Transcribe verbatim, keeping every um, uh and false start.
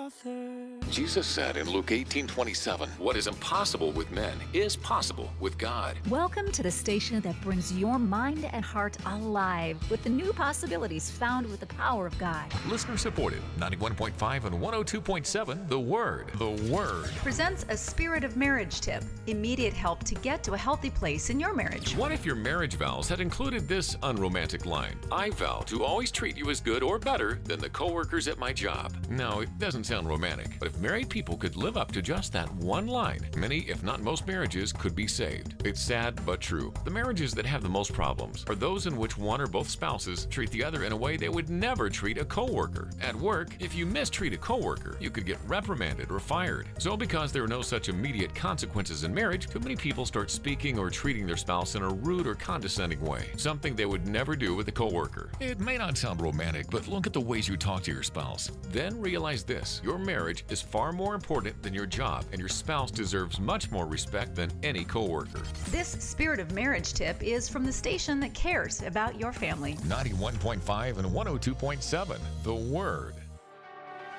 Father. Jesus said in Luke eighteen twenty-seven, "What is impossible with men is possible with God." Welcome to the station that brings your mind and heart alive with the new possibilities found with the power of God. Listener supported, ninety-one point five and one oh two point seven, The Word. The Word presents a Spirit of Marriage tip. Immediate help to get to a healthy place in your marriage. What if your marriage vows had included this unromantic line? "I vow to always treat you as good or better than the coworkers at my job." No, it doesn't sound romantic, but if married people could live up to just that one line, many, if not most marriages could be saved. It's sad but true. The marriages that have the most problems are those in which one or both spouses treat the other in a way they would never treat a coworker. At work, if you mistreat a coworker, you could get reprimanded or fired. So because there are no such immediate consequences in marriage, too many people start speaking or treating their spouse in a rude or condescending way, something they would never do with a coworker. It may not sound romantic, but look at the ways you talk to your spouse. Then realize this: your marriage is far more important than your job, and your spouse deserves much more respect than any coworker. This Spirit of Marriage tip is from the station that cares about your family. ninety-one point five and one oh two point seven, The Word.